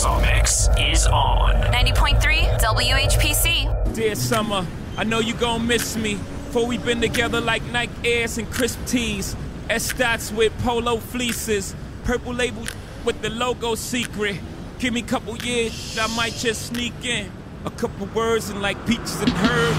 Warsaw Mix is on 90.3 WHPC. Dear Summer, I know you gon' miss me. For we been together like Nike Airs and crisp tees. S-Dots with polo fleeces. Purple label with the logo secret. Give me a couple years, I might just sneak in. A couple words and like peaches and herbs.